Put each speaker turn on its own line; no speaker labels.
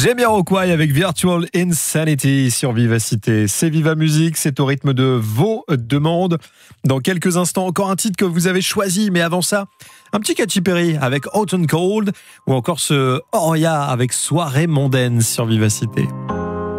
Jamiroquai avec Virtual Insanity sur Vivacité. C'est Viva Musique, c'est au rythme de vos demandes. Dans quelques instants, encore un titre que vous avez choisi, mais avant ça, un petit Katy Perry avec Hot and Cold ou encore ce Oria avec Soirée mondaine sur Vivacité.